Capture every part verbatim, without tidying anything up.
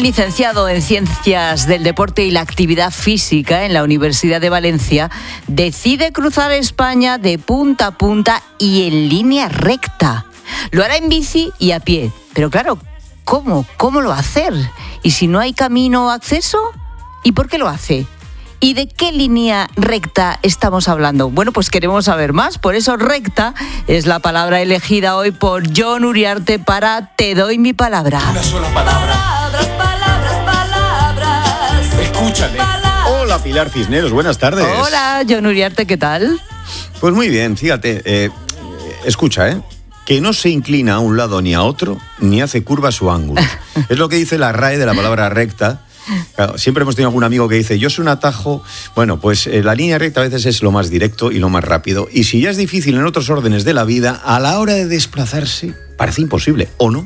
licenciado en Ciencias del Deporte y la Actividad Física en la Universidad de Valencia, decide cruzar España de punta a punta y en línea recta. Lo hará en bici y a pie. Pero claro, ¿cómo? ¿Cómo lo va a hacer? ¿Y si no hay camino o acceso? ¿Y por qué lo hace? ¿Y de qué línea recta estamos hablando? Bueno, pues queremos saber más. Por eso recta es la palabra elegida hoy por Jon Uriarte para Te doy mi palabra. Una sola palabra. Palabras, palabras, palabras. Escúchame. Palabras. Hola, Pilar Cisneros, buenas tardes. Hola, Jon Uriarte, ¿qué tal? Pues muy bien, fíjate, eh, escucha, ¿eh? Que no se inclina a un lado ni a otro, ni hace curvas o ángulos. Es lo que dice la R A E de la palabra recta. Claro, siempre hemos tenido algún amigo que dice, yo soy un atajo. Bueno, pues eh, la línea recta a veces es lo más directo y lo más rápido. Y si ya es difícil en otros órdenes de la vida, a la hora de desplazarse, parece imposible, ¿o no?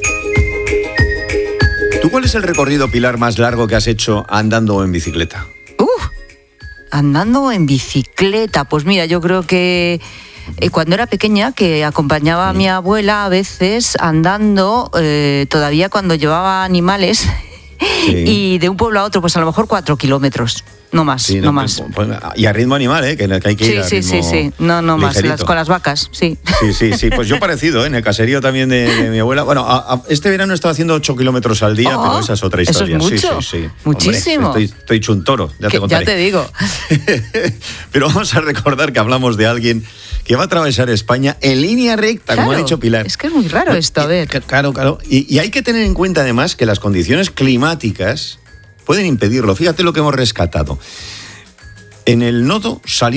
¿Tú cuál es el recorrido, Pilar, más largo que has hecho andando o en bicicleta? Uf, andando en bicicleta. Pues mira, yo creo que eh, cuando era pequeña, que acompañaba a mi abuela a veces andando, eh, todavía cuando llevaba animales, Sí. y de un pueblo a otro, pues a lo mejor cuatro kilómetros, no más, Sí, no, no, más. pues, pues, y a ritmo animal, ¿eh? Que, que hay que ir Sí, a sí, ritmo sí, sí, no, no más, ligerito. las, con las vacas, sí. Sí, sí, sí, pues yo parecido, ¿eh? En el caserío también de, de mi abuela. Bueno, a, a, este verano he estado haciendo ocho kilómetros al día, Oh, pero esa es otra historia. eso es mucho, sí, sí, sí. muchísimo. Hombre, estoy, estoy chuntoro, ya Que, te contaré. ya te digo. Pero vamos a recordar que hablamos de alguien que va a atravesar España en línea recta, Claro, como ha dicho Pilar. es que es muy raro esto, a ver. Claro, claro. Y, y hay que tener en cuenta además que las condiciones climáticas pueden impedirlo. Fíjate lo que hemos rescatado. En el nodo salió